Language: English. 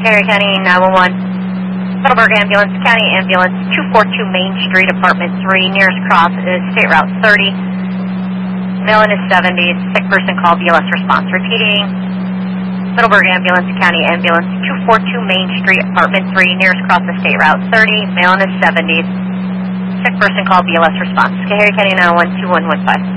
Schoharie County 911. Middleburg Ambulance, County Ambulance, 242 Main Street, Apartment 3. Nearest cross is State Route 30. Male in his 70s. Sick person call, BLS response. Repeating. Middleburg Ambulance, County Ambulance, 242 Main Street, Apartment 3. Nearest cross is State Route 30. Male in his 70s. Sick person call, BLS response. Schoharie County 911, 2115.